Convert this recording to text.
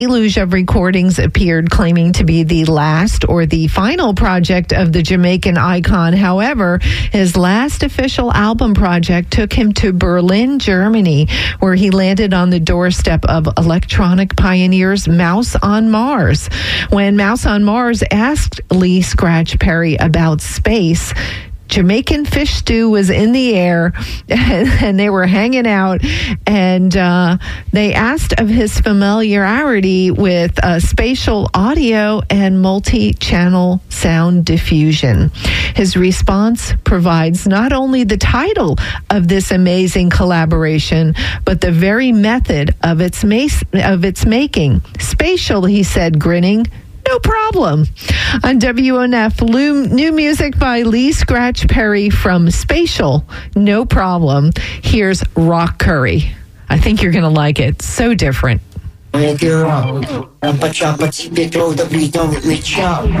deluge of recordings appeared, claiming to be the last or the final project of the Jamaican icon. However, his last official album project took him to Berlin, Germany, where he landed on the doorstep of electronic pioneers Mouse on Mars. When Mouse on Mars asked Lee Scratch Perry about space, Jamaican fish stew was in the air, and they were hanging out, and they asked of his familiarity with spatial audio and multi-channel sound diffusion. His response provides not only the title of this amazing collaboration, but the very method of its making. Spatial, he said, grinning. No problem. On WNF, new music by Lee Scratch Perry from Spatial. No problem. Here's Rock Curry. I think you're going to like it. So different.